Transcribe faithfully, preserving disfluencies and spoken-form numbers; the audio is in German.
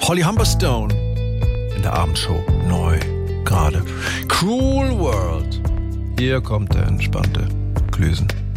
Holly Humberstone in der Abendshow. Neu. Gerade. Cruel World. Hier kommt der entspannte Klüsen.